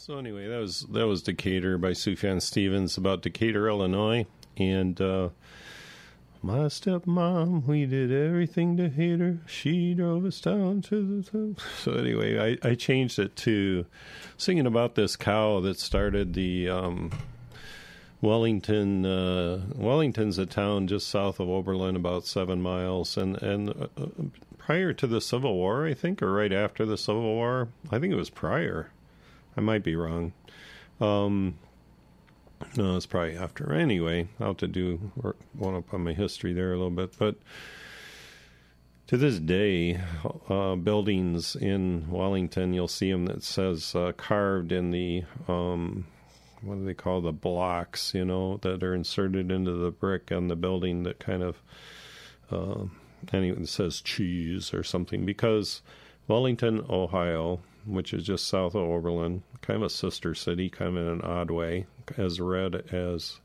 So anyway, that was Decatur by Sufjan Stevens about Decatur, Illinois, and my stepmom, we did everything to hate her. She drove us down to the top. So anyway, I changed it to singing about this cow that started the Wellington. Wellington's a town just south of Oberlin, about 7 miles, and prior to the Civil War, I think, or right after the Civil War. I think it was prior. I might be wrong. No, it's probably after. Anyway, I'll have to do one up on my history there a little bit. But to this day, buildings in Wellington, you'll see them that says carved in the, what do they call the blocks, that are inserted into the brick on the building that kind of, anyway, it says cheese or something. Because Wellington, Ohio, which is just south of Oberlin, kind of a sister city, kind of in an odd way, as red as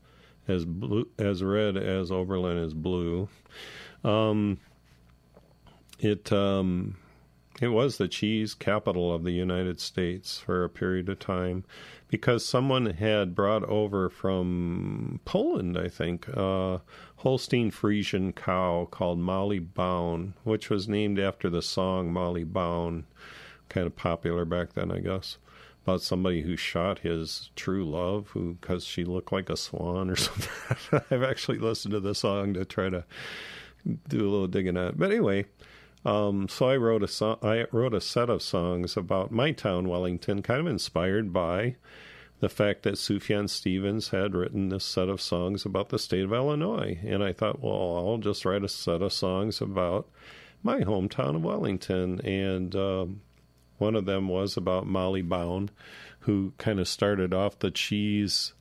Oberlin is blue. It was the cheese capital of the United States for a period of time, because someone had brought over from Poland, I think, a Holstein Friesian cow called Molly Baun, which was named after the song Molly Baun, kind of popular back then, I guess, about somebody who shot his true love because she looked like a swan or something. I've actually listened to the song to try to do a little digging at it. But anyway, so I wrote a set of songs about my town, Wellington, kind of inspired by the fact that Sufjan Stevens had written this set of songs about the state of Illinois. And I thought, well, I'll just write a set of songs about my hometown of Wellington. And one of them was about Molly Baun, who kind of started off the cheese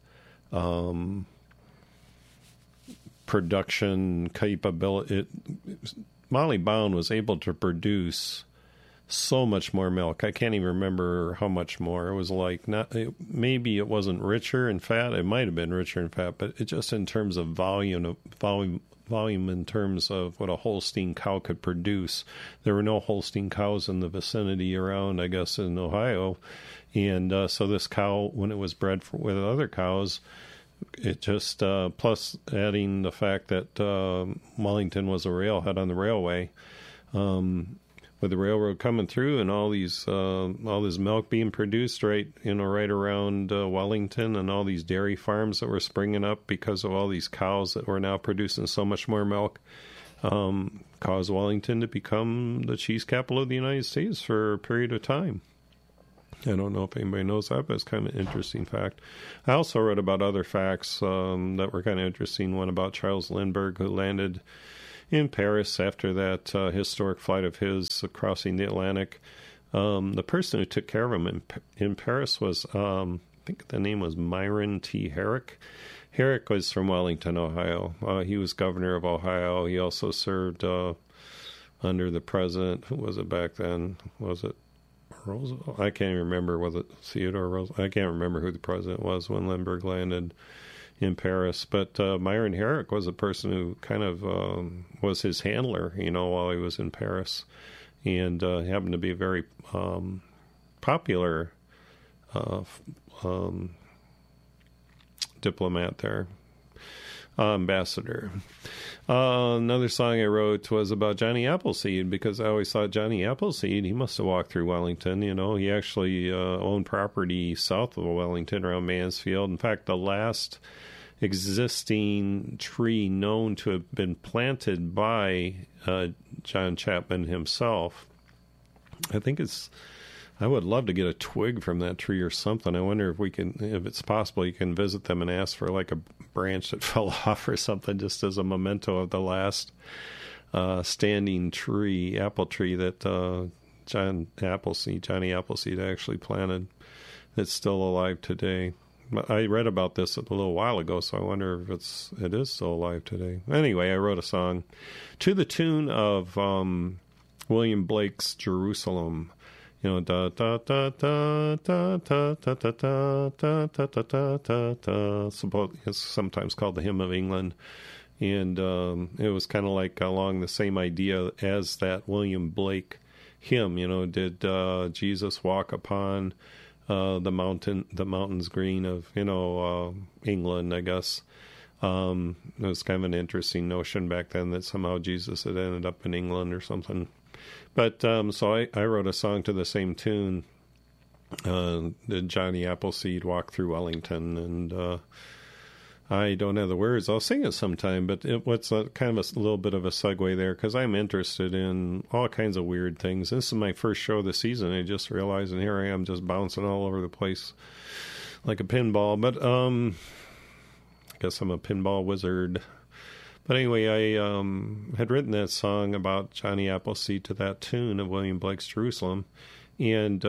production capability. Molly Baun was able to produce so much more milk. I can't even remember how much more. It was like maybe it wasn't richer in fat. It might have been richer in fat, but it just in terms of volume in terms of what a Holstein cow could produce. There were no Holstein cows in the vicinity around, I guess, in Ohio. And so this cow, when it was bred with other cows, it just, plus adding the fact that Wellington was a railhead on the railway, with the railroad coming through and all this milk being produced right around Wellington, and all these dairy farms that were springing up because of all these cows that were now producing so much more milk, caused Wellington to become the cheese capital of the United States for a period of time. I don't know if anybody knows that, but it's kind of an interesting fact. I also read about other facts that were kind of interesting. One about Charles Lindbergh, who landed in Paris after that historic flight of his crossing the Atlantic. The person who took care of him in Paris was, I think the name was Myron T. Herrick. Herrick was from Wellington, Ohio. He was governor of Ohio. He also served under the president. Who was it back then? Was it Roosevelt? I can't even remember. Was it Theodore Roosevelt? I can't remember who the president was when Lindbergh landed in Paris. But Myron Herrick was a person who kind of was his handler, while he was in Paris, and happened to be a very popular diplomat there, ambassador. Another song I wrote was about Johnny Appleseed, because I always thought Johnny Appleseed, he must have walked through Wellington. He actually owned property south of Wellington around Mansfield. In fact, the last existing tree known to have been planted by John Chapman himself, I would love to get a twig from that tree or something. I wonder if it's possible, you can visit them and ask for like a branch that fell off or something, just as a memento of the last standing apple tree that Johnny Appleseed actually planted, that's still alive today. I read about this a little while ago, so I wonder if it is still alive today. Anyway, I wrote a song to the tune of William Blake's Jerusalem. Da da da da da da da da da da da da da da. It's sometimes called the Hymn of England, and it was kind of like along the same idea as that William Blake hymn. Did Jesus walk upon the mountains green of, England, I guess. It was kind of an interesting notion back then that somehow Jesus had ended up in England or something. But so I wrote a song to the same tune, the Johnny Appleseed Walk Through Wellington, and I don't have the words. I'll sing it sometime, but what's kind of a little bit of a segue there, because I'm interested in all kinds of weird things. This is my first show of the season, I just realized, and here I am just bouncing all over the place like a pinball. But I guess I'm a pinball wizard. But anyway, I had written that song about Johnny Appleseed to that tune of William Blake's Jerusalem. And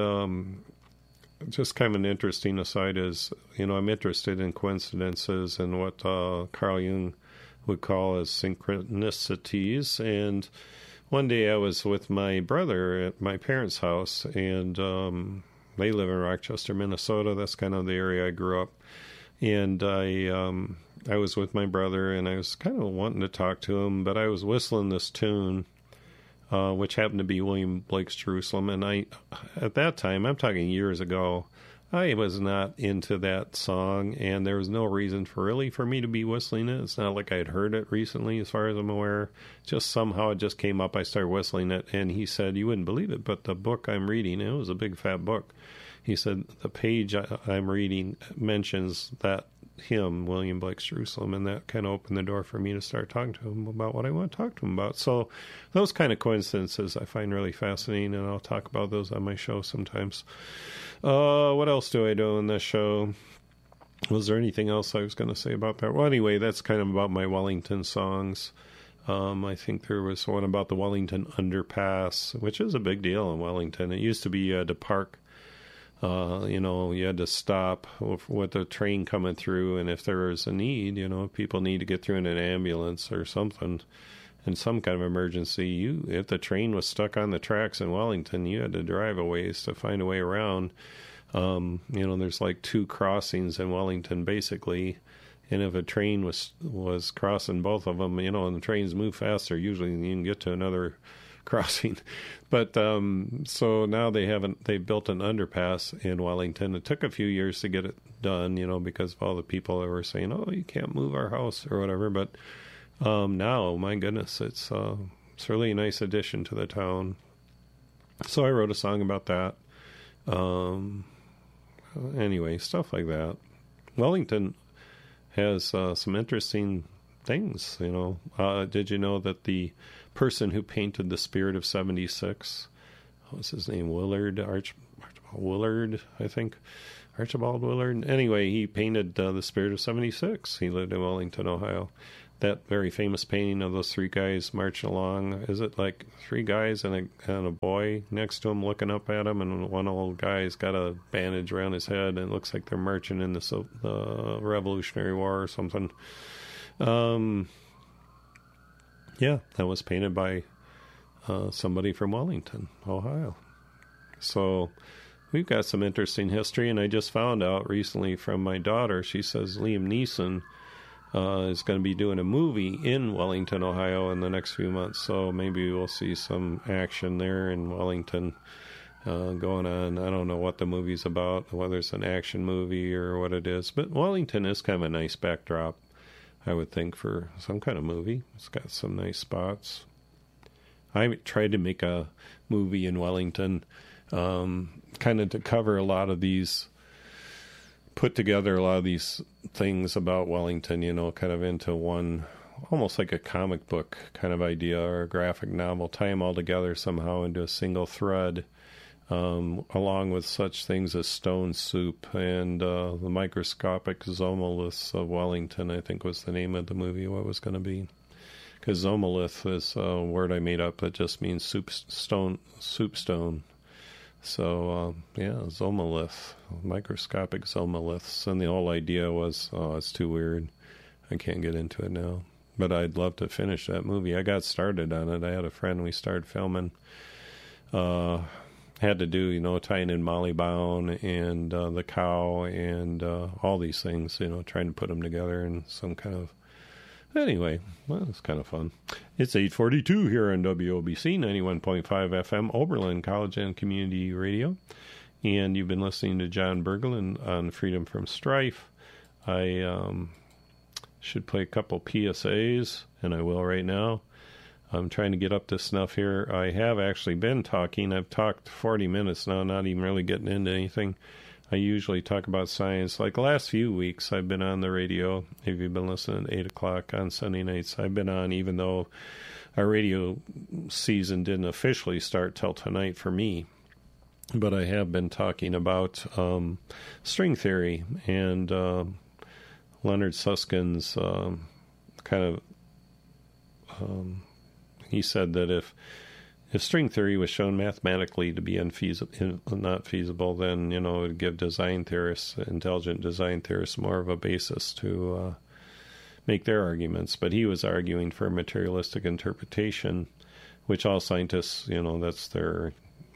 just kind of an interesting aside is, I'm interested in coincidences and what Carl Jung would call as synchronicities. And one day I was with my brother at my parents' house, and they live in Rochester, Minnesota. That's kind of the area I grew up. And I was with my brother, and I was kind of wanting to talk to him, but I was whistling this tune, which happened to be William Blake's Jerusalem. And at that time, I'm talking years ago, I was not into that song, and there was no reason for me to be whistling it. It's not like I had heard it recently, as far as I'm aware. Just somehow it just came up. I started whistling it, and he said, "You wouldn't believe it, but the book I'm reading," it was a big fat book. He said, "The page I'm reading mentions that hymn, William Blake's Jerusalem," and that kind of opened the door for me to start talking to him about what I want to talk to him about. So those kind of coincidences I find really fascinating, and I'll talk about those on my show sometimes. What else do I do in this show? Was there anything else I was going to say about that? Well, anyway, that's kind of about my Wellington songs. I think there was one about the Wellington Underpass, which is a big deal in Wellington. It used to be to park. You had to stop with the train coming through, and if there was a need, people need to get through in an ambulance or something, in some kind of emergency, if the train was stuck on the tracks in Wellington, you had to drive a ways to find a way around. There's like 2 crossings in Wellington, basically, and if a train was crossing both of them, and the trains move faster, usually you can get to another crossing. But so now they built an underpass in Wellington. It took a few years to get it done, because of all the people that were saying, "Oh, you can't move our house," or whatever. But now, my goodness, it's really a nice addition to the town. So I wrote a song about that. Anyway, stuff like that. Wellington has some interesting things, did you know that the person who painted the Spirit of 76, what was his name? Archibald Willard, I think. Archibald Willard. Anyway, he painted the Spirit of 76. He lived in Wellington, Ohio. That very famous painting of those 3 guys marching along. Is it like 3 guys and a boy next to him looking up at him, and one old guy's got a bandage around his head, and it looks like they're marching in the Revolutionary War or something. Yeah, that was painted by somebody from Wellington, Ohio. So we've got some interesting history, and I just found out recently from my daughter, she says Liam Neeson is going to be doing a movie in Wellington, Ohio in the next few months, so maybe we'll see some action there in Wellington going on. I don't know what the movie's about, whether it's an action movie or what it is, but Wellington is kind of a nice backdrop, I would think, for some kind of movie. It's got some nice spots. I tried to make a movie in Wellington, kind of to cover a lot of these, put together a lot of these things about Wellington, kind of into one, almost like a comic book kind of idea or a graphic novel, tie them all together somehow into a single thread, along with such things as Stone Soup and the Microscopic Zomoliths of Wellington, I think was the name of the movie, what was going to be. Because zomolith is a word I made up that just means soup stone. So, zomolith, microscopic zomoliths. And the whole idea was, it's too weird. I can't get into it now. But I'd love to finish that movie. I got started on it. I had a friend, we started filming. Had to do, tying in Molly Baum and the cow and all these things, trying to put them together in some kind of... Anyway, well, it's kind of fun. It's 8:42 here on WOBC 91.5 FM, Oberlin College and Community Radio. And you've been listening to John Berglund on Freedom from Strife. I should play a couple PSAs, and I will right now. I'm trying to get up to snuff here. I have actually been talking. I've talked 40 minutes now, not even really getting into anything. I usually talk about science. Like the last few weeks, I've been on the radio. If you've been listening at 8 o'clock on Sunday nights, I've been on, even though our radio season didn't officially start till tonight for me. But I have been talking about string theory and Leonard Susskind's he said that if string theory was shown mathematically to be not feasible, then, it would give design theorists, intelligent design theorists, more of a basis to make their arguments. But he was arguing for materialistic interpretation, which all scientists, that's their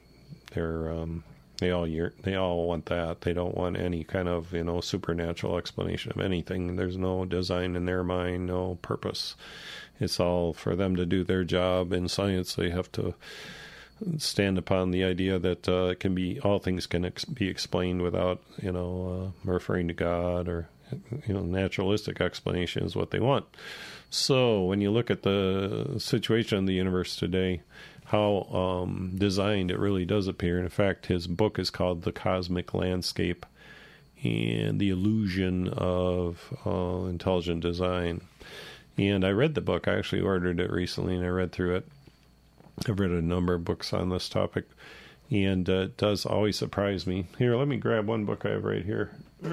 they all want that. They don't want any kind of, supernatural explanation of anything. There's no design in their mind, no purpose. It's all for them to do their job. In science, they have to stand upon the idea that all things can be explained without, referring to God, or, naturalistic explanation is what they want. So when you look at the situation in the universe today, how designed it really does appear. And in fact, his book is called The Cosmic Landscape and the Illusion of Intelligent Design. And I read the book. I actually ordered it recently, and I read through it. I've read a number of books on this topic, and it does always surprise me. Here, let me grab one book I have right here.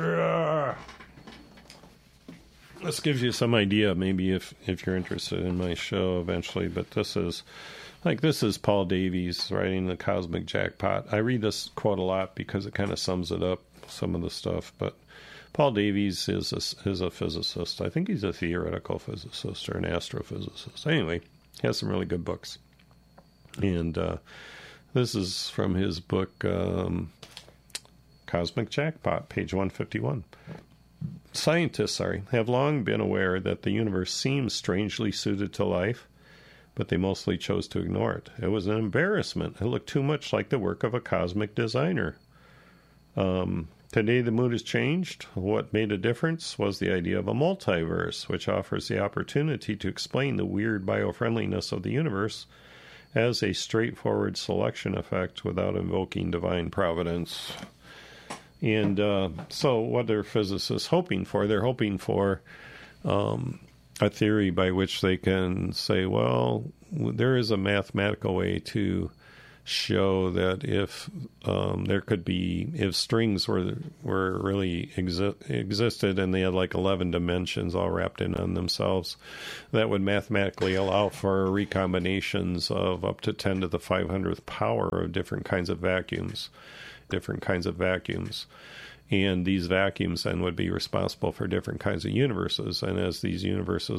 This gives you some idea, maybe, if you're interested in my show eventually. But this is Paul Davies writing The Cosmic Jackpot. I read this quote a lot because it kind of sums it up, some of the stuff. But Paul Davies is a physicist. I think he's a theoretical physicist or an astrophysicist. Anyway, he has some really good books. And this is from his book, Cosmic Jackpot, page 151. Scientists, have long been aware that the universe seems strangely suited to life, but they mostly chose to ignore it. It was an embarrassment. It looked too much like the work of a cosmic designer. Today the mood has changed. What made a difference was the idea of a multiverse, which offers the opportunity to explain the weird biofriendliness of the universe as a straightforward selection effect without invoking divine providence. And so what are physicists hoping for? They're hoping for a theory by which they can say, well, there is a mathematical way to show that if strings were really existed and they had like 11 dimensions all wrapped in on themselves, that would mathematically allow for recombinations of up to 10 to the 500th power of different kinds of vacuums. And these vacuums then would be responsible for different kinds of universes. And as these universes